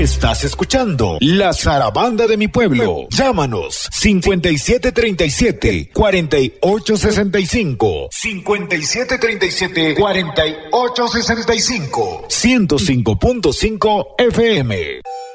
Estás escuchando La Zarabanda de mi pueblo. Llámanos 5737-4865. 5737-4865. 105.5 FM.